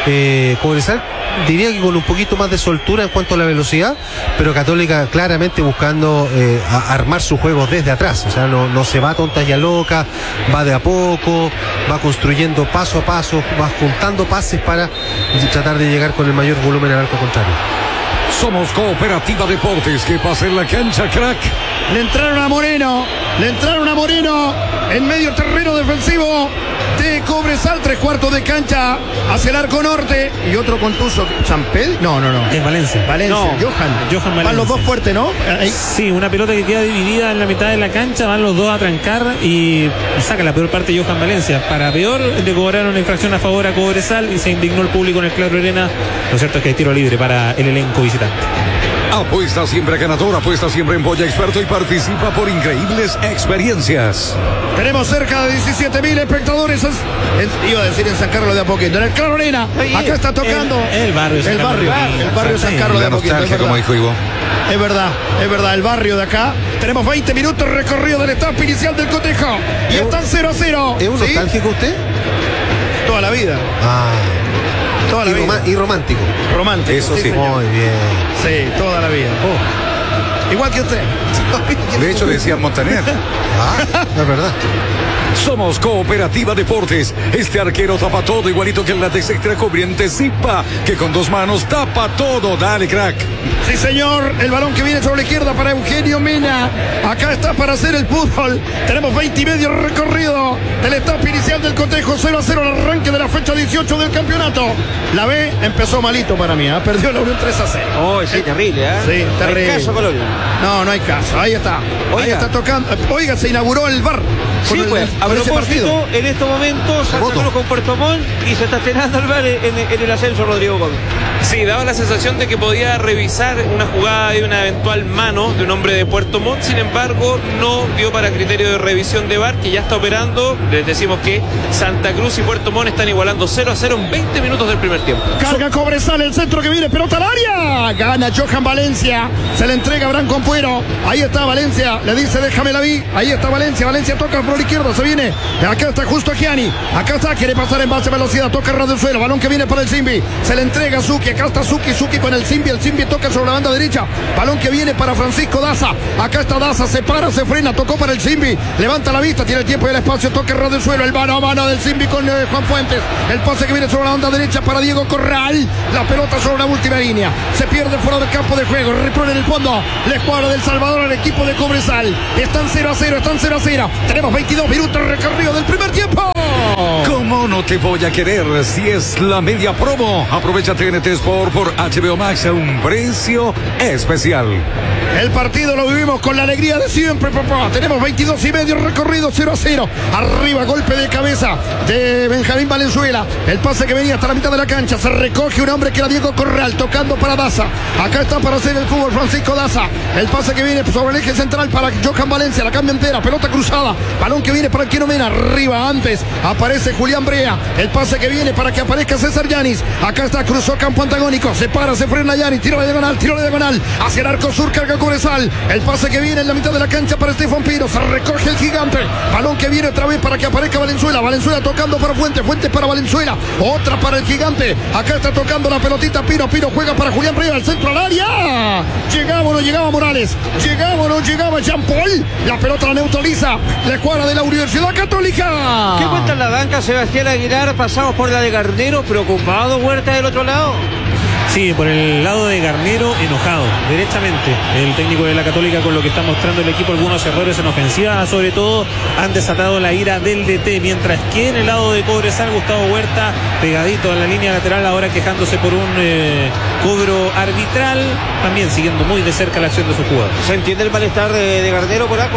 S6: Cobresal diría que con un poquito más de soltura en cuanto a la velocidad, pero Católica claramente buscando armar su juego desde atrás. O sea, no se va tontas y a loca, va de a poco, va construyendo paso a paso, va juntando pases para tratar de llegar con el mayor volumen al arco contrario.
S2: Somos Cooperativa Deportes. Que pase en la cancha, crack.
S4: Le entraron a Moreno en medio terreno defensivo de Cobresal, 3/4 de cancha hacia el arco norte y otro contuso. ¿Champel? No.
S1: Es Valencia.
S4: No. Johan
S1: Valencia.
S4: Van los dos fuertes, ¿no? Ahí.
S1: Sí, una pelota que queda dividida en la mitad de la cancha, van los dos a trancar y saca la peor parte Johan Valencia. Para peor, le cobraron una infracción a favor a Cobresal y se indignó el público en el Claro Arena. Lo cierto es que hay tiro libre para el elenco visitante.
S2: Apuesta siempre ganador, apuesta siempre en Boya Experto y participa por increíbles experiencias.
S4: Tenemos cerca de 17.000 espectadores. Iba a decir en San Carlos de Apoquindo. En el Claro Arena. Acá está tocando.
S1: El barrio San Carlos.
S4: El barrio San Carlos de
S2: La
S4: Apoquindo.
S2: nostalgia, como dijo Ivo.
S4: Es verdad, el barrio de acá. Tenemos 20 minutos recorrido del etapa inicial del cotejo. Y están 0-0.
S6: ¿Es un
S4: ¿Sí?
S6: nostálgico usted?
S4: Toda la vida. Toda la vida.
S6: Y romántico.
S4: Romántico.
S2: Eso sí.
S4: señor.
S6: Muy bien.
S4: Sí, toda la vida. Igual que usted.
S2: De hecho, decía Montaner.
S6: Es verdad.
S2: Somos Cooperativa Deportes. Este arquero tapa todo, igualito que el látex extra cubriente Zipa, que con 2 manos tapa todo. Dale, crack.
S4: Sí, señor. El balón que viene sobre la izquierda para Eugenio Mena. Acá está para hacer el fútbol. Tenemos 20 y medio recorrido del etapa inicial del cotejo. 0-0 el arranque de la fecha 18 del campeonato. La B empezó malito para mí. Perdió la Unión 3-0.
S3: Oh, sí, terrible, ¿eh?
S4: Sí, terrible.
S3: No hay caso, Colonia.
S4: No hay caso. Ahí está. Ahí
S3: Oiga.
S4: está tocando. Oiga, se inauguró el bar.
S3: Sí, pues, a
S4: con ese partido.
S3: propósito, en estos momentos Santa
S6: Remoto.
S3: Cruz con Puerto Montt y se está estrenando el bar en el ascenso Rodrigo Gómez.
S5: Sí, daba la sensación de que podía revisar una jugada de una eventual mano de un hombre de Puerto Montt. Sin embargo, no dio para criterio de revisión de VAR, que ya está operando. Les decimos que Santa Cruz y Puerto Montt están igualando 0-0 en 20 minutos del primer tiempo.
S4: Carga Cobresal, el centro que viene, pelota al área. Gana Johan Valencia. Se le entrega a Branco Ampuero. Ahí está Valencia. Le dice, déjame la vi. Ahí está Valencia. Valencia toca por la izquierda. Se viene. Acá está justo Gianni. Acá está. Quiere pasar en base a velocidad. Toca ras del suelo. Balón que viene para el Zimbi. Se le entrega a Zuki. Acá está Zuki. Zuki con el Zimbi. El Zimbi toca sobre la banda derecha. Balón que viene para Francisco Daza. Acá está Daza. Se para, se frena. Tocó para el Zimbi. Levanta la vista. Tiene el tiempo y el espacio. Toca ras del suelo. El mano a mano del Zimbi con Juan Fuentes. El pase que viene sobre la banda derecha para Diego Corral. La pelota sobre la última línea. Se pierde fuera del campo de juego. Repone en el fondo. La escuadra del Salvador al equipo de Cobresal. Están 0-0. Están 0-0. Tenemos 22 minutos recorrido del primer tiempo.
S2: ¿Cómo no te voy a querer si es la media promo? Aprovecha TNT Sport por HBO Max a un precio especial.
S4: El partido lo vivimos con la alegría de siempre, papá. Tenemos 22 y medio recorrido, 0-0. Arriba, golpe de cabeza de Benjamín Valenzuela. El pase que venía hasta la mitad de la cancha. Se recoge un hombre que era Diego Corral, tocando para Daza. Acá está para hacer el fútbol Francisco Daza. El pase que viene sobre el eje central para Johan Valencia. La cambia entera, pelota cruzada. Balón que viene para Eugenio Mena. Arriba antes aparece Julián Brea. El pase que viene para que aparezca César Yanis. Acá está, cruzó campo antagónico. Se para, se frena Yanis. Tiro de diagonal. Hacia el arco sur, carga Cobresal. El pase que viene en la mitad de la cancha para Estefan Piro. Se recoge el gigante. Balón que viene otra vez para que aparezca Valenzuela. Valenzuela tocando para Fuentes. Fuentes para Valenzuela. Otra para el gigante. Acá está tocando la pelotita Piro. Piro juega para Julián Brea. Al centro al área. Llegaba o no llegaba Morales. Llegaba o no llegaba Jean Paul. La pelota la neutraliza la escuadra de la Universidad Católica.
S3: ¿Qué cuenta en la banca Sebastián Aguilar? Pasamos por la de Garnero. Preocupado Huerta del otro lado.
S1: Sí, por el lado de Garnero, enojado, derechamente. El técnico de la Católica con lo que está mostrando el equipo, algunos errores en ofensiva, sobre todo, han desatado la ira del DT. Mientras que en el lado de Cobresal, Gustavo Huerta, pegadito en la línea lateral, ahora quejándose por un cobro arbitral, también siguiendo muy de cerca la acción de su jugador.
S3: ¿Se entiende el malestar de Garnero, Polaco?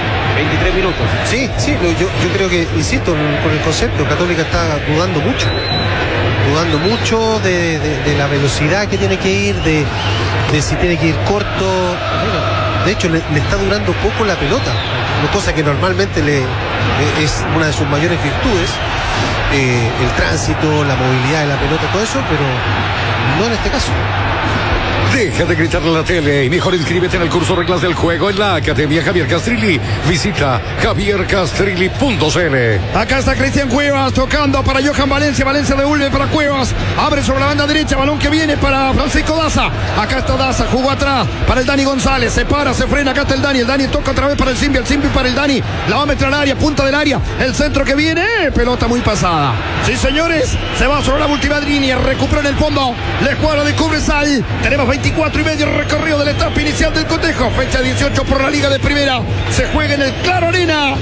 S3: 23 minutos.
S6: Sí, yo creo que, insisto, con el concepto, Católica está dudando mucho de la velocidad que tiene que ir, de si tiene que ir corto. Bueno, de hecho, le está durando poco la pelota, cosa que normalmente es una de sus mayores virtudes, el tránsito, la movilidad de la pelota, todo eso, pero no en este caso.
S2: Deja de gritarle a la tele y mejor inscríbete en el curso Reglas del Juego en la Academia Javier Castrilli. Visita javiercastrilli.cl.
S4: Acá está Cristian Cuevas tocando para Johan Valencia. Valencia devuelve para Cuevas. Abre sobre la banda derecha. Balón que viene para Francisco Daza. Acá está Daza. Jugó atrás para el Dani González. Se para, se frena. Acá está el Dani. El Dani toca otra vez para el Zimbi. El Zimbi para el Dani. La va a meter al área. Punta del área. El centro que viene. Pelota muy pasada. Sí, señores. Se va sobre la última línea. Recupera en el fondo la escuadra de Cobresal. Tenemos 24 y medio recorrido de la etapa inicial del cotejo. Fecha 18 por la Liga de Primera. Se juega en el Claro Arena.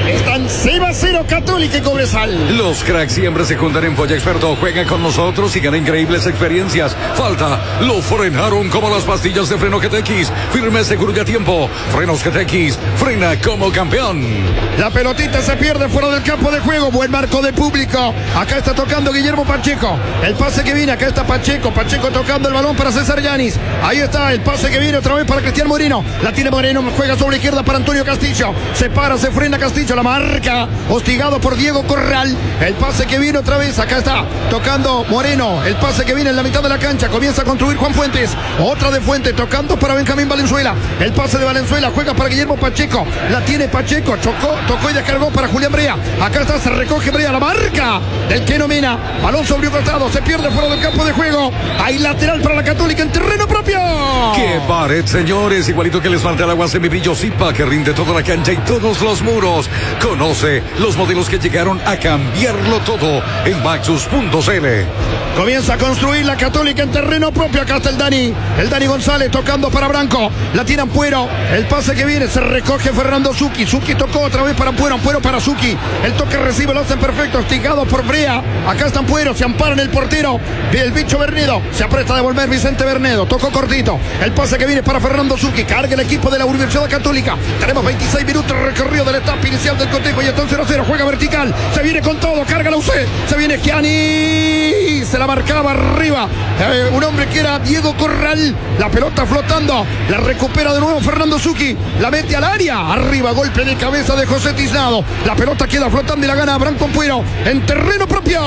S4: Están 0-0 Católica y Cobresal.
S2: Los cracks siempre se juntan en Polla Experto. Juega con nosotros y gana increíbles experiencias. Falta, lo frenaron como las pastillas de freno GTX. Firme, seguro y a tiempo. Frenos GTX, frena como campeón.
S4: La pelotita se pierde fuera del campo de juego. Buen marco de público. Acá está tocando Guillermo Pacheco. El pase que viene, acá está Pacheco. Pacheco tocando el balón para César Yanis. Ahí está el pase que viene otra vez para Cristian Moreno. La tiene Moreno, juega sobre la izquierda para Antonio Castillo. Se para, se frena Castillo, la marca. Hostigado por Diego Corral. El pase que viene otra vez, acá está tocando Moreno. El pase que viene en la mitad de la cancha. Comienza a construir Juan Fuentes. Otra de Fuentes, tocando para Benjamín Valenzuela. El pase de Valenzuela, juega para Guillermo Pacheco. La tiene Pacheco, tocó y descargó para Julián Brea. Acá está, se recoge Brea, la marca del que nomina. Balón sobre un costado, se pierde fuera del campo de juego. Hay lateral para la Católica en terreno propio.
S2: ¡Qué pared, señores! Igualito que les falta el agua semibrillo Zipa, que rinde toda la cancha y todos los muros. Conoce los modelos que llegaron a cambiarlo todo en Maxus.cl.
S4: Comienza a construir la Católica en terreno propio. Acá está el Dani González tocando para Branco. La tira Ampuero. El pase que viene se recoge Fernando Zucchi. Zucchi tocó otra vez para Ampuero. Ampuero para Zucchi. El toque recibe, lo hacen perfecto. Hostigado por Brea. Acá está Ampuero. Se ampara en el portero. El bicho Bernedo. Se apresta a devolver Vicente Bernedo. Tocó cortito. El pase que viene para Fernando Zucchi. Carga el equipo de la Universidad Católica. Tenemos 26 minutos recorrido de la etapa inicial del cotejo. Y está en 0-0. Juega vertical. Se viene con todo. Carga la UC. Se viene Gianni. Se la marcaba arriba. Un hombre que era Diego Corral. La pelota flotando. La recupera de nuevo Fernando Zucchi. La mete al área. Arriba, golpe de cabeza de José Tiznado. La pelota queda flotando y la gana Branco Ampuero en terreno propio.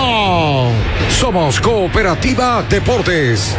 S2: Somos Cooperativa Deportes.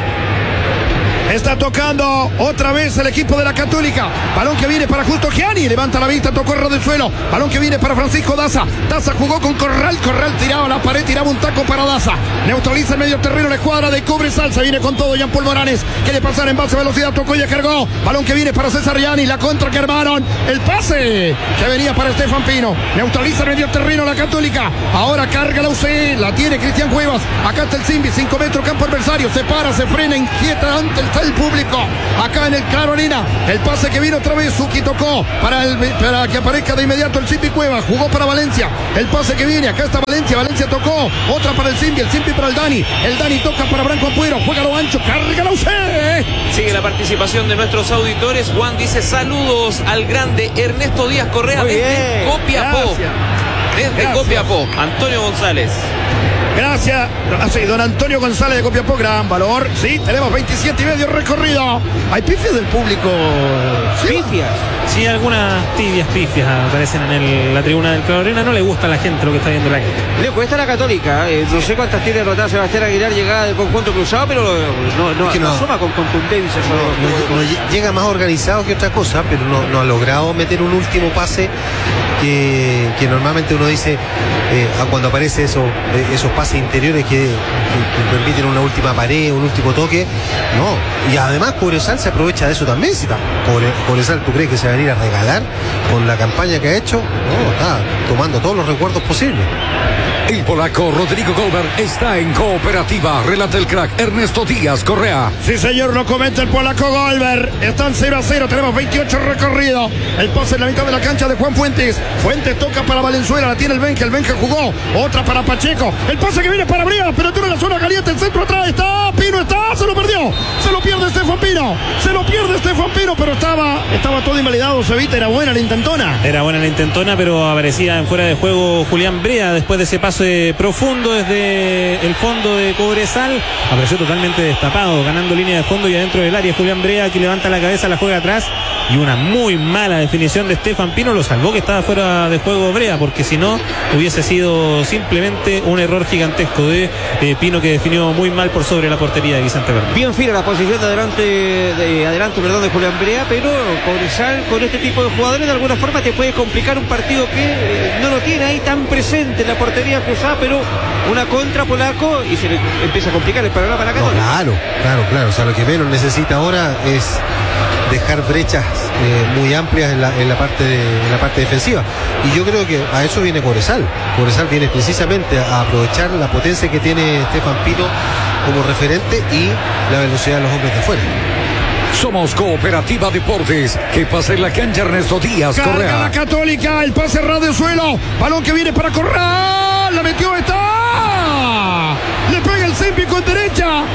S4: Está tocando otra vez el equipo de la Católica. Balón que viene para Justo Gianni. Levanta la vista, tocó ras del suelo. Balón que viene para Francisco Daza. Daza jugó con Corral. Corral tiraba la pared, tiraba un taco para Daza. Neutraliza el medio terreno la escuadra de Cobresal. Se viene con todo Jean Paul Moranes. Quiere pasar en base a velocidad. Tocó y descargó. Balón que viene para César Gianni. La contra que armaron. El pase que venía para Estefan Pino. Neutraliza el medio terreno la Católica. Ahora carga la UC. La tiene Cristian Cuevas. Acá está el Simbi. 5 metros campo adversario. Se para, se frena, inquieta ante el público. Acá en el Carolina. El pase que vino otra vez. Zucchi tocó para que aparezca de inmediato el Simbi Cuevas. Jugó para Valencia. El pase que viene. Acá está Valencia. Valencia tocó. Otra para el Simbi para el Dani. El Dani toca para Branco Ampuero. Juega lo ancho. Carga la UC.
S5: Sigue la participación de nuestros auditores. Juan dice saludos al grande Ernesto Díaz Correa desde Copiapó. Desde Copiapó. Antonio González.
S4: Gracias. Sí, don Antonio González de Copiapó, gran valor. Sí, tenemos 27 y medio recorrido. Hay pifias del público.
S3: Pifias.
S1: Sí, algunas pifias aparecen en la tribuna del Club Arena. No le gusta a la gente lo que está viendo la gente.
S3: Le cuesta a la Católica. No sé cuántas tiene rotada Sebastián Aguilar llegada del conjunto cruzado, pero no asoma con contundencia.
S6: Llega más organizado que otra cosa, pero no ha logrado meter un último pase que normalmente uno dice cuando aparece esos pases interiores que permiten una última pared, un último toque. No, y además Cobresal se aprovecha de eso también. Si Cobresal, ¿tú crees que se va a venir a regalar con la campaña que ha hecho? No, está tomando todos los recuerdos posibles.
S2: El polaco Rodrigo Goldberg está en Cooperativa. Relata el crack Ernesto Díaz Correa.
S4: Sí, señor, lo comenta el polaco Goldberg. Están 0-0, tenemos 28 recorridos. El pase en la mitad de la cancha de Juan Fuentes. Fuentes toca para Valenzuela, la tiene el Benja jugó. Otra para Pacheco. El pase que viene para Brea, pero tiene la zona caliente, el centro atrás está. Pino está, se lo perdió. Se lo pierde Estefan Pino, pero estaba todo invalidado. Sevita, era buena la intentona.
S1: Era buena la intentona, pero aparecía en fuera de juego Julián Brea después de ese pase profundo desde el fondo de Cobresal. Apareció totalmente destapado, ganando línea de fondo y adentro del área. Julián Brea, que levanta la cabeza, la juega atrás. Y una muy mala definición de Estefan Pino lo salvó que estaba fuera de juego Brea, porque si no hubiese sido simplemente un error gigantesco de Pino, que definió muy mal por sobre la portería de Vicente Bernedo.
S3: Bien fina la posición de adelante de Julián Brea, pero Cobresal con este tipo de jugadores de alguna forma te puede complicar un partido que no lo tiene ahí tan presente en la portería cruzada, pero una contra polaco y se le empieza a complicar el panorama para la Católica.
S6: Claro. O sea, lo que menos necesita ahora es dejar brechas muy amplias en la parte defensiva, y yo creo que a eso viene Cobresal viene precisamente a aprovechar la potencia que tiene Estefan Pino como referente y la velocidad de los hombres de fuera.
S2: Somos Cooperativa Deportes. Que pasa en la cancha Ernesto Díaz
S4: Carga
S2: Correa.
S4: la Católica, el pase ras de suelo, balón que viene para Corral, la metió, está. Le pega el Simpi con derecha,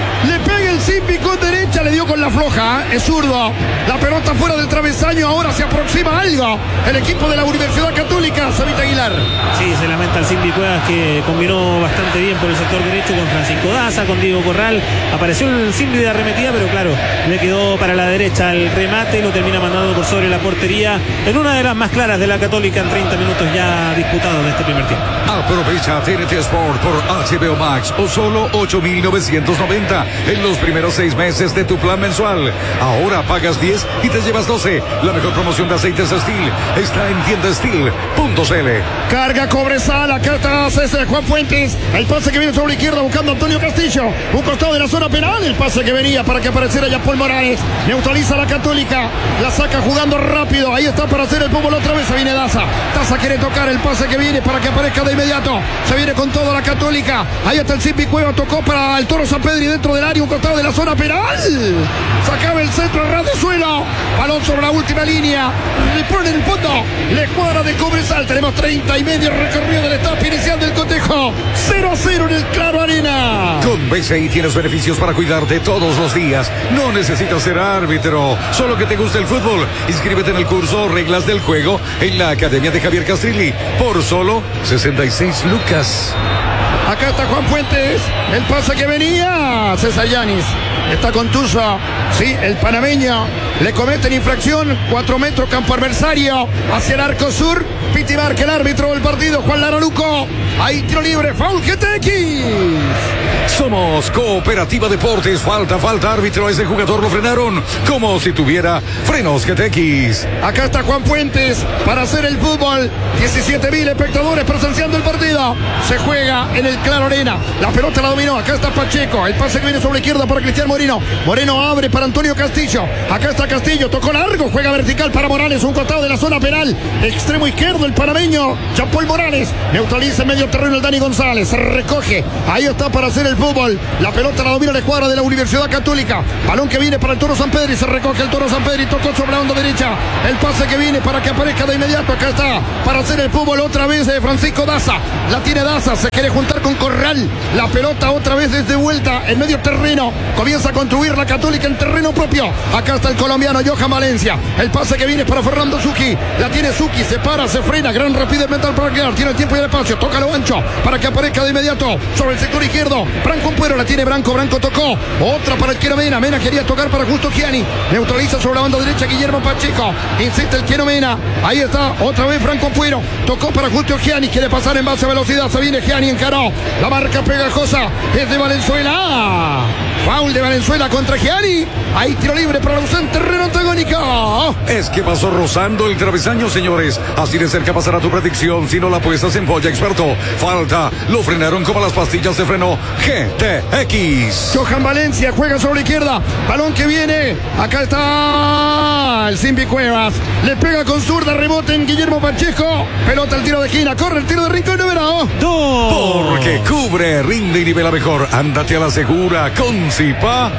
S4: le dio con la floja, es zurdo. La pelota fuera del travesaño, ahora se aproxima algo. El equipo de la Universidad Católica, Sabita Aguilar.
S1: Sí, se lamenta el Simpi Cuevas, que combinó bastante bien por el sector derecho con Francisco Daza, con Diego Corral. Apareció el Simpi de arremetida, pero claro, le quedó para la derecha el remate, lo termina mandando por sobre la portería en una de las más claras de la Católica en 30 minutos ya disputados de este primer tiempo.
S2: Aprovecha TNT Sport por HBO Max o solo 8.990 en los primeros 6 meses de tu plan mensual. Ahora pagas 10 y te llevas 12. La mejor promoción de aceites Steel está en tiendasteel.cl.
S4: Carga Cobresal, acá está César Juan Fuentes. El pase que viene sobre la izquierda buscando a Antonio Castillo. Un costado de la zona penal. El pase que venía para que apareciera ya Paul Morales. Neutraliza la Católica. La saca jugando rápido. Ahí está para hacer el fútbol otra vez. Se viene Daza. Daza quiere tocar el pase que viene para que aparezca de inmediato. Se viene con todo la Católica. Ahí está el Simpi Cueva. Tocó para el Toro San Pedro y dentro del área. Un costado de la zona penal. Sacaba el centro ras de suelo. Balón sobre la última línea. Le pone en el fondo. La escuadra de Cobresal. Tenemos 30 y medio recorrido de la etapa inicial del cotejo. 0-0 en el Claro Arena.
S2: Con BCI tienes beneficios para cuidarte todos los días. No necesitas ser árbitro, solo que te guste el fútbol. Inscríbete en el curso Reglas del Juego en la Academia de Javier Castrilli por solo 66 lucas.
S4: Acá está Juan Fuentes. El pase que venía. César Yanis. Está con Tuzo. Sí, el panameño. Le cometen infracción. 4 metros campo adversario. Hacia el arco sur. Piti marca el árbitro del partido. Juan Laraluco. Hay tiro libre. Foul GTX.
S2: Somos Cooperativa Deportes. Falta árbitro. A ese jugador lo frenaron como si tuviera frenos GTX.
S4: Acá está Juan Fuentes para hacer el fútbol. 17.000 espectadores presenciando el partido. Se juega en el Claro Arena. La pelota la dominó. Acá está Pacheco. El pase que viene sobre la izquierda para Cristian Moreno. Moreno abre para Antonio Castillo. Acá está Castillo. Tocó largo. Juega vertical para Morales. Un costado de la zona penal. Extremo izquierdo el panameño. Jean-Paul Morales. Neutraliza en medio terreno el Dani González. Se recoge. Ahí está para hacer el fútbol. La pelota la domina la escuadra de la Universidad Católica. Balón que viene para el Toro San Pedro y se recoge el Toro San Pedro y tocó sobre la onda derecha. El pase que viene para que aparezca de inmediato. Acá está para hacer el fútbol otra vez de Francisco Daza. La tiene Daza. Se quiere juntar con Corral. La pelota otra vez desde vuelta en medio terreno. Comienza a construir la Católica en terreno propio. Acá está el colombiano Johan Valencia. El pase que viene para Fernando Zucchi. La tiene Zucchi. Se para, se frena. Gran rapidez mental para quedar. Tiene el tiempo y el espacio. Toca lo ancho para que aparezca de inmediato sobre el sector izquierdo. Branco Puero la tiene Branco. Branco tocó. Otra para el Quiero Mena. Mena quería tocar para Justo Gianni. Neutraliza sobre la banda derecha Guillermo Pacheco. Insiste el Quiero Mena. Ahí está. Otra vez Franco Puero. Tocó para Justo Gianni. Quiere pasar en base a velocidad. Se viene Gianni. Encaró. La marca pegajosa. Es de Valenzuela. Foul de Valenzuela contra Gianni. Hay tiro libre para la UCEN, terreno antagónico.
S2: Es que pasó rozando el travesaño, señores. Así de cerca pasará tu predicción si no la apuestas en Polla Experto. Falta. Lo frenaron como las pastillas de freno GTX.
S4: Johan Valencia juega sobre la izquierda. Balón que viene. Acá está el Simpi Cuevas. Le pega con zurda. Rebote en Guillermo Pacheco. Pelota al tiro de esquina. Corre el tiro de rincón número
S1: 2.
S2: Porque cubre, rinde y nivela mejor. Ándate a la segura con Zipa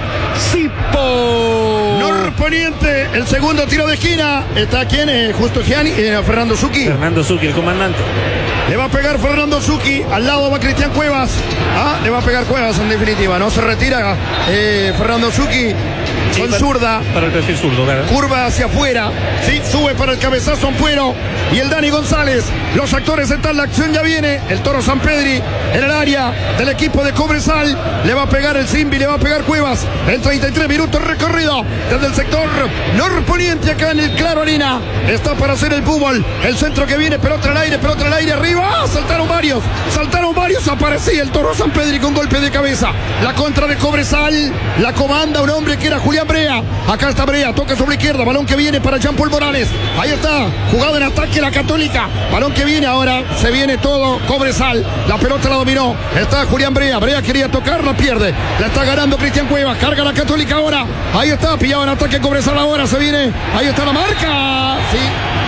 S2: Zipo.
S4: Norponiente. El segundo tiro de esquina. ¿Está quién? Justo Gianni. Fernando Zucchi.
S1: Fernando Zucchi, el comandante.
S4: Le va a pegar Fernando Zucchi. Al lado va Cristian Cuevas. Le va a pegar Cuevas en definitiva. No se retira Fernando Zucchi.
S1: Sí,
S4: con zurda.
S1: Para el perfil zurdo, claro.
S4: Curva hacia afuera. Sí, sube para el cabezazo Ampuero. Y el Dani González. Los actores están. La acción ya viene. El Toro San Pedri en el área del equipo de Cobresal. Le va a pegar el Simbi. Le va a pegar Cuevas. En 33 minutos recorrido. Desde el sector norponiente acá en el Claro Arena. Está para hacer el fútbol. El centro que viene. Pelota al aire. Arriba. Saltaron varios. Aparecía el Toro San Pedri con golpe de cabeza. La contra de Cobresal. La comanda un hombre que era Julián Brea. Acá está Brea. Toca sobre la izquierda. Balón que viene para Jean-Paul Morales. Ahí está. Jugado en ataque la Católica. Balón que viene ahora. Se viene todo Cobresal. La pelota la dominó. Está Julián Brea. Brea quería tocar. La pierde. La está ganando Cristian Cuevas. Carga la Católica ahora. Ahí está. Pillado en ataque Cobresal ahora. Se viene. Ahí está la marca. Sí.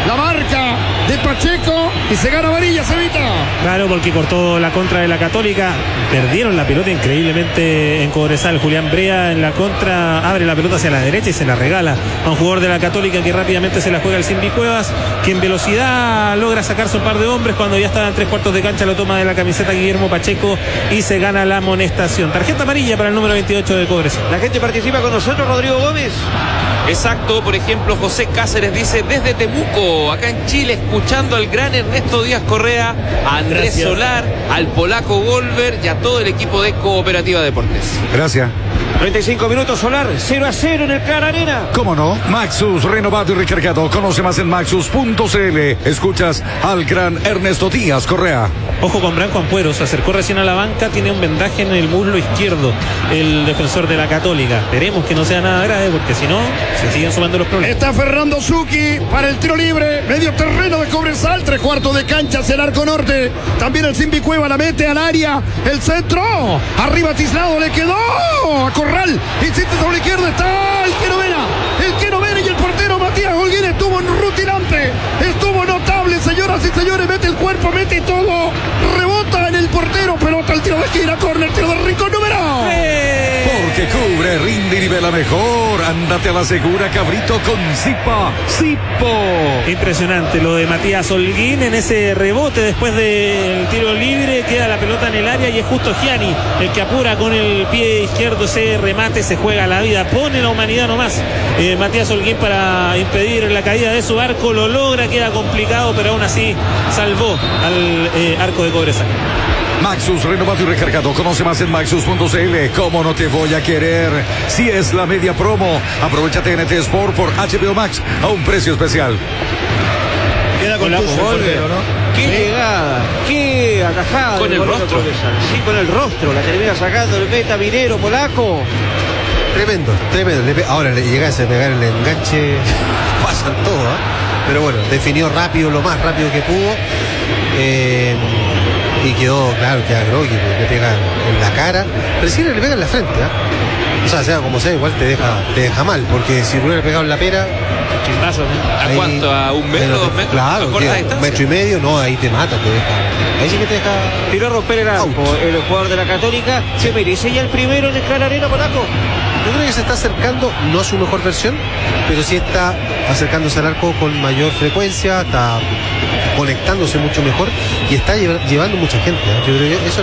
S4: la marca de Pacheco y se gana amarilla, Cevita.
S1: Claro, porque cortó la contra de la Católica. Perdieron la pelota increíblemente en Cobresal. Julián Brea en la contra abre la pelota hacia la derecha y se la regala a un jugador de la Católica que rápidamente se la juega el Simbi Cuevas, que en velocidad logra sacarse un par de hombres. Cuando ya estaba en 3/4 de cancha lo toma de la camiseta Guillermo Pacheco y se gana la amonestación. Tarjeta amarilla para el número 28 de Cobresal.
S3: La gente participa con nosotros, Rodrigo Gómez.
S5: Exacto, por ejemplo, José Cáceres dice desde Temuco, acá en Chile, escuchando al gran Ernesto Díaz Correa, a Andrés
S1: Gracias.
S5: Solar, al polaco Golver y a todo el equipo de Cooperativa Deportes.
S2: Gracias.
S3: 35 minutos, Solar, 0-0 en el Clara Arena.
S2: ¿Cómo no? Maxus, renovado y recargado. Conoce más en maxus.cl. Escuchas al gran Ernesto Díaz Correa.
S1: Ojo con Branco Ampuero, se acercó recién a la banca, tiene un vendaje en el muslo izquierdo, el defensor de la Católica. Esperemos que no sea nada grave, porque si no, se siguen sumando los problemas.
S4: Está Fernando Zucchi para el tiro libre, medio terreno de Cobresal, 3/4 de cancha hacia el arco norte. También el Simbi Cueva la mete al área, el centro, arriba Tislado, le quedó a Corral, insiste sobre la izquierda, está el que novena y el portero Matías Holguín estuvo rutilante, estuvo notable, señoras y señores, mete el cuerpo, mete todo, rebota en el portero, pelota, el tiro de esquina, córner, el tiro del rincón, número.
S2: Porque cubre, rinde y nivela mejor. Ándate a la segura, cabrito, con Zipo.
S1: Impresionante lo de Matías Holguín en ese rebote después del tiro libre, queda la pelota en el área y es justo Gianni el que apura con el pie izquierdo ese remate, se juega la vida, pone la humanidad nomás. Matías Holguín para impedir la caída de su arco, lo logra, queda complicado, pero aún así salvó al arco de Cobresal.
S2: Maxus, renovado y recargado. Conoce más en maxus.cl. ¿Cómo no te voy a querer? Si es la media promo, aprovecha TNT Sport por HBO Max a un precio especial.
S4: Queda con
S3: Polaco
S4: tuyo el
S3: Golver.
S4: portero, ¿no?
S3: Qué llegada, qué atajada.
S5: Con
S3: del
S5: el
S3: golero
S5: rostro.
S3: Cobresal. Sí, con el rostro, la termina sacando el meta minero polaco.
S6: Tremendo. Ahora le llegase a pegar el enganche, pasan todo, ¿eh? Pero bueno, definió rápido, lo más rápido que pudo. Y queda groggy, le pega en la cara. Recién le pega en la frente, ¿eh? O sea como sea, igual te deja mal, porque si hubiera pegado en la pera.
S5: Chimpazo, ¿A
S6: ahí-
S5: cuánto? ¿A un metro,
S6: ahí no te-
S5: 2 metros?
S6: Claro,
S5: ¿A corta
S6: un
S5: distancia?
S6: metro y medio, no, ahí te mata, te deja. Ahí sí que te deja.
S3: Tiró a romper el arco el jugador de la Católica. Se merece ya el primero en el Clara Arena, polaco.
S6: Yo creo que se está acercando, no a su mejor versión, pero sí está acercándose al arco con mayor frecuencia, está conectándose mucho mejor y está llevando mucha gente, ¿eh? Yo creo que eso